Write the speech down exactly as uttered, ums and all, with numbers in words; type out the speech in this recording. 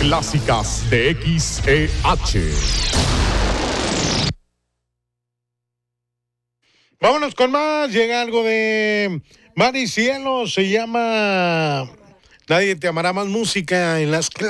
clásicas de X E H. Vámonos con más. Llega algo de Mar y Cielo. Se llama Nadie te amará más, música en las